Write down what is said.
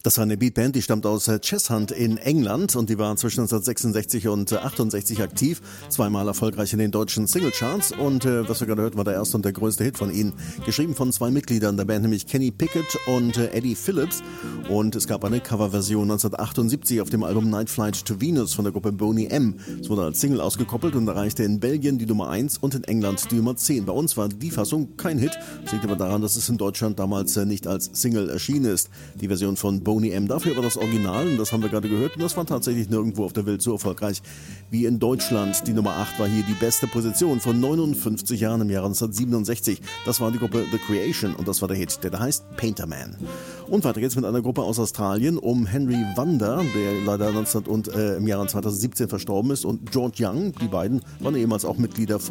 Das war eine Beatband, die stammt aus Cheshunt in England und die war zwischen 1966 und 68 aktiv, zweimal erfolgreich in den deutschen Singlecharts und was wir gerade hörten, war der erste und der größte Hit von ihnen. Geschrieben von zwei Mitgliedern der Band, nämlich Kenny Pickett und Eddie Phillips, und es gab eine Coverversion 1978 auf dem Album Night Flight to Venus von der Gruppe Boney M. Es wurde als Single ausgekoppelt und erreichte in Belgien die Nummer 1 und in England die Nummer 10. Bei uns war die Fassung kein Hit, das liegt aber daran, dass es in Deutschland damals nicht als Single erschienen ist. Die Version von Boney M. Dafür aber das Original, und das haben wir gerade gehört, und das war tatsächlich nirgendwo auf der Welt so erfolgreich wie in Deutschland. Die Nummer 8 war hier die beste Position von 59 Jahren im Jahre 1967. Das war die Gruppe The Creation und das war der Hit, der da heißt Painter Man. Und weiter geht's mit einer Gruppe aus Australien um Henry Vanda, der leider im Jahre 2017 verstorben ist, und George Young. Die beiden waren ehemals auch Mitglieder von